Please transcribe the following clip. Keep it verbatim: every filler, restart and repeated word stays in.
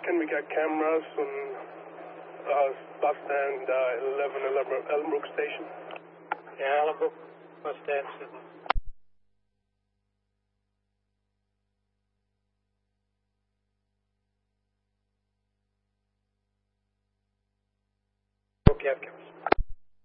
can we get cameras on uh, bus stand uh, eleven eleven Elmbrook Station? Yeah, Elmbrook bus stand. Okay, I've cameras.